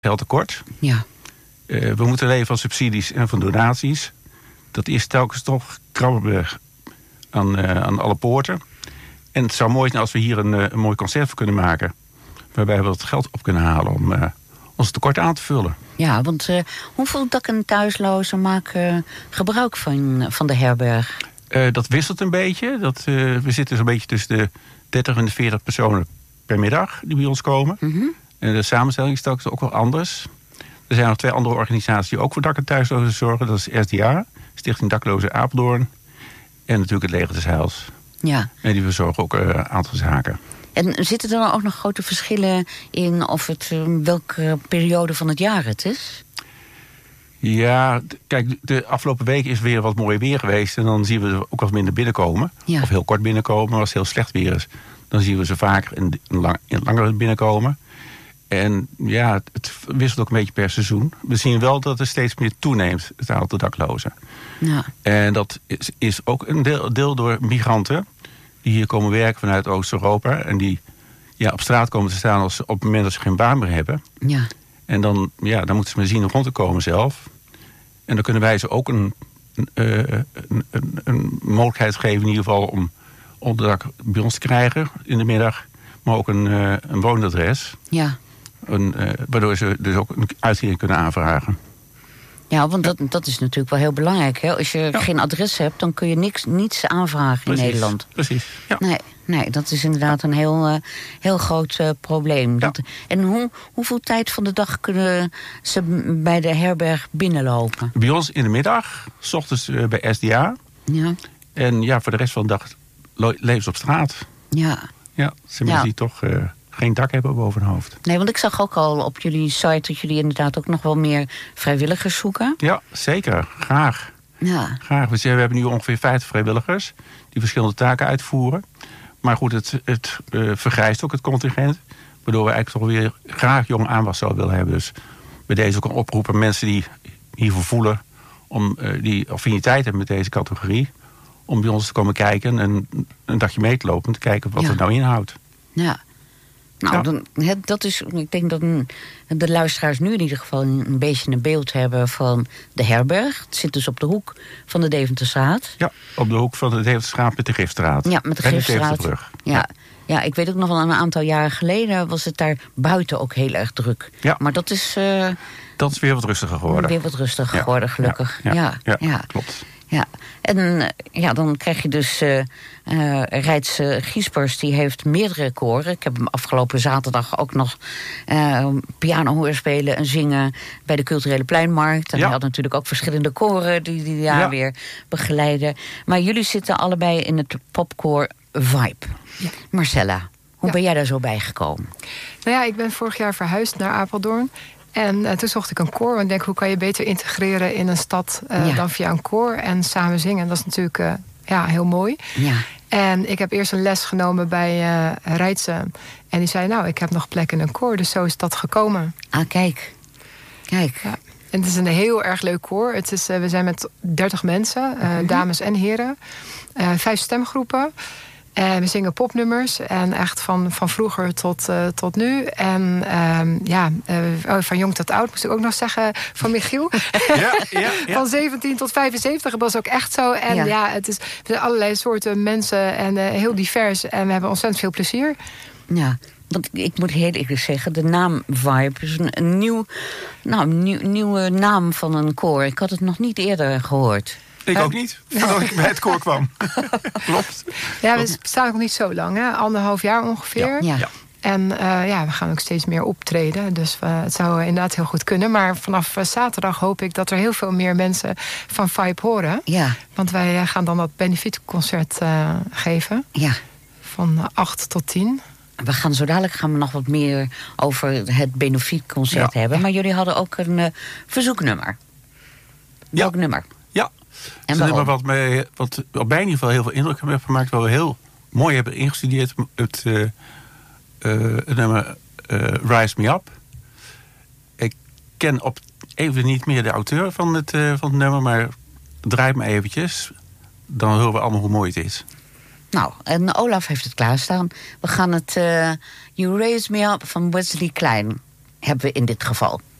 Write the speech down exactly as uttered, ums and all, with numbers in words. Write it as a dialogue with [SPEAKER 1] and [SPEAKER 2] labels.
[SPEAKER 1] geld tekort.
[SPEAKER 2] Ja.
[SPEAKER 1] Uh, we moeten leven van subsidies en van donaties. Dat is telkens toch krabben aan, uh, aan alle poorten. En het zou mooi zijn als we hier een, een mooi concert voor kunnen maken. Waarbij we wat geld op kunnen halen om uh, ons tekort aan te vullen.
[SPEAKER 2] Ja, want uh, hoeveel dak- en thuislozen maken gebruik van, van de herberg?
[SPEAKER 1] Uh, dat wisselt een beetje. Dat, uh, we zitten zo'n beetje tussen de dertig en de veertig personen per middag die bij ons komen.
[SPEAKER 2] Mm-hmm.
[SPEAKER 1] En de samenstelling is telkens ook wel anders. Er zijn nog twee andere organisaties die ook voor dak- en thuislozen zorgen. Dat is S D A, Stichting Daklozen Apeldoorn. En natuurlijk het Leger des Heils.
[SPEAKER 2] Ja.
[SPEAKER 1] En die verzorgen ook een uh, aantal zaken.
[SPEAKER 2] En zitten er dan ook nog grote verschillen in of het uh, welke periode van het jaar het is?
[SPEAKER 1] Ja, kijk, de afgelopen week is weer wat mooi weer geweest. En dan zien we er ook wat minder binnenkomen.
[SPEAKER 2] Ja.
[SPEAKER 1] Of heel kort binnenkomen. Maar als het heel slecht weer is, dan zien we ze vaker in, in, lang, in langer binnenkomen. En ja, het wisselt ook een beetje per seizoen. We zien wel dat er steeds meer toeneemt, het aantal daklozen.
[SPEAKER 2] Ja.
[SPEAKER 1] En dat is, is ook een deel, deel door migranten die hier komen werken vanuit Oost-Europa. En die ja, op straat komen te staan als, op het moment dat ze geen baan meer hebben.
[SPEAKER 2] Ja.
[SPEAKER 1] En dan, ja, dan moeten ze maar zien rond te komen zelf. En dan kunnen wij ze ook een, een, een, een, een mogelijkheid geven in ieder geval om onderdak bij ons te krijgen in de middag. Maar ook een, een woonadres.
[SPEAKER 2] Ja.
[SPEAKER 1] Een, uh, waardoor ze dus ook een uitkering kunnen aanvragen.
[SPEAKER 2] Ja, want dat, dat is natuurlijk wel heel belangrijk. Hè? Als je ja. geen adres hebt, dan kun je niks, niets aanvragen
[SPEAKER 1] precies,
[SPEAKER 2] in Nederland.
[SPEAKER 1] Precies, ja.
[SPEAKER 2] Nee, nee, dat is inderdaad een heel, uh, heel groot uh, probleem.
[SPEAKER 1] Ja.
[SPEAKER 2] Dat, en hoe, hoeveel tijd van de dag kunnen ze bij de herberg binnenlopen?
[SPEAKER 1] Bij ons in de middag, 's ochtends uh, bij S D A.
[SPEAKER 2] Ja.
[SPEAKER 1] En ja, voor de rest van de dag lo- leven ze op straat.
[SPEAKER 2] Ja.
[SPEAKER 1] Ja, ze mensen
[SPEAKER 2] ja.
[SPEAKER 1] die toch uh, geen dak hebben boven hun hoofd.
[SPEAKER 2] Nee, want ik zag ook al op jullie site dat jullie inderdaad ook nog wel meer vrijwilligers zoeken.
[SPEAKER 1] Ja, zeker. Graag.
[SPEAKER 2] Ja.
[SPEAKER 1] Graag. We hebben nu ongeveer vijftig vrijwilligers die verschillende taken uitvoeren. Maar goed, het, het uh, vergrijst ook het contingent. Waardoor we eigenlijk toch weer graag jong aanwas zouden willen hebben. Dus bij deze ook een oproep aan mensen die hiervoor voelen om uh, die affiniteit hebben met deze categorie, om bij ons te komen kijken en een dagje mee te lopen en te kijken wat
[SPEAKER 2] ja.
[SPEAKER 1] het nou inhoudt.
[SPEAKER 2] Ja. Nou,
[SPEAKER 1] ja.
[SPEAKER 2] dan, he, dat is, ik denk dat een, de luisteraars nu in ieder geval een, een beetje een beeld hebben van de herberg. Het zit dus op de hoek van de Deventerstraat.
[SPEAKER 1] Ja, op de hoek van de Deventerstraat met de Gifstraat.
[SPEAKER 2] Ja, met de Gifstraat. Ja. ja. Ja, ik weet ook nog wel, een aantal jaren geleden was het daar buiten ook heel erg druk.
[SPEAKER 1] Ja.
[SPEAKER 2] Maar dat is... Uh,
[SPEAKER 1] dat is weer wat rustiger geworden.
[SPEAKER 2] Weer wat rustiger
[SPEAKER 1] ja.
[SPEAKER 2] geworden, gelukkig.
[SPEAKER 1] Ja, ja,
[SPEAKER 2] ja,
[SPEAKER 1] ja,
[SPEAKER 2] ja.
[SPEAKER 1] klopt.
[SPEAKER 2] Ja, en ja, dan krijg je dus uh, uh, Reits uh, Giespers, die heeft meerdere koren. Ik heb hem afgelopen zaterdag ook nog uh, piano horen spelen en zingen bij de Culturele Pleinmarkt. En
[SPEAKER 1] ja.
[SPEAKER 2] hij had natuurlijk ook verschillende koren die die daar ja. weer begeleiden. Maar jullie zitten allebei in het popkoor Vibe. Ja. Marcella, hoe ja. ben jij daar zo bij gekomen?
[SPEAKER 3] Nou ja, ik ben vorig jaar verhuisd naar Apeldoorn. En uh, toen zocht ik een koor. Want ik denk, hoe kan je beter integreren in een stad uh, ja. dan via een koor en samen zingen. Dat is natuurlijk uh, ja, heel mooi.
[SPEAKER 2] Ja.
[SPEAKER 3] En ik heb eerst een les genomen bij uh, Reitse. En die zei, nou, ik heb nog plek in een koor. Dus zo is dat gekomen.
[SPEAKER 2] Ah, kijk. Kijk.
[SPEAKER 3] Ja. En het is een heel erg leuk koor. Het is, uh, we zijn met dertig mensen, uh, mm-hmm. dames en heren. Uh, vijf stemgroepen. En we zingen popnummers. En echt van, van vroeger tot, uh, tot nu. En um, ja, uh, van jong tot oud moest ik ook nog zeggen. Van Michiel.
[SPEAKER 1] Ja, ja, ja.
[SPEAKER 3] Van zeventien tot vijfenzeventig. Dat was ook echt zo. En ja, ja het is we zijn allerlei soorten mensen. En uh, heel divers. En we hebben ontzettend veel plezier.
[SPEAKER 2] Ja. Want ik moet heel eerlijk zeggen, de naam Vibe is een, een nieuw, nou, nieuw, nieuwe naam van een koor. Ik had het nog niet eerder gehoord.
[SPEAKER 1] Ik ook niet, voordat ik bij het koor kwam. Klopt.
[SPEAKER 3] Ja, we bestaan nog niet zo lang, hè? Anderhalf jaar ongeveer.
[SPEAKER 2] Ja. Ja.
[SPEAKER 3] En uh, ja, we gaan ook steeds meer optreden. Dus uh, het zou inderdaad heel goed kunnen. Maar vanaf uh, zaterdag hoop ik dat er heel veel meer mensen van Vibe horen.
[SPEAKER 2] Ja.
[SPEAKER 3] Want wij uh, gaan dan dat benefietconcert uh, geven.
[SPEAKER 2] Ja.
[SPEAKER 3] Van uh, acht tot tien.
[SPEAKER 2] We gaan zo dadelijk gaan we nog wat meer over het benefietconcert ja. hebben. Maar jullie hadden ook een uh, verzoeknummer.
[SPEAKER 1] Ja.
[SPEAKER 2] Welk nummer?
[SPEAKER 1] Ja. Het is een nummer wat, mij, wat op mij in ieder geval heel veel indruk heeft gemaakt. Waar we heel mooi hebben ingestudeerd. Het, uh, uh, het nummer uh, Rise Me Up. Ik ken op even niet meer de auteur van het, uh, van het nummer. Maar draai me eventjes. Dan horen we allemaal hoe mooi het is.
[SPEAKER 2] Nou, en Olaf heeft het klaarstaan. We gaan het uh, You Raise Me Up van Wesley Klein hebben we in dit geval.